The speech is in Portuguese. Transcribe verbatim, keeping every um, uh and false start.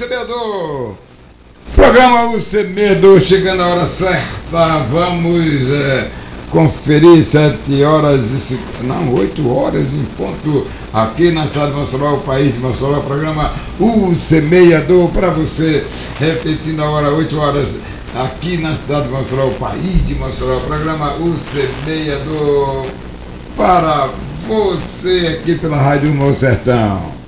semeador! Programa O Semeador, chegando a hora certa, vamos é, conferir sete horas e cinco, não, oito horas em ponto, aqui na cidade de Mossoró, o país de Mossoró, programa O Semeador para você, repetindo a hora, oito horas, aqui na cidade de Mossoró, o país de Mossoró, programa O Semeador para você aqui pela Rádio Novo Sertão.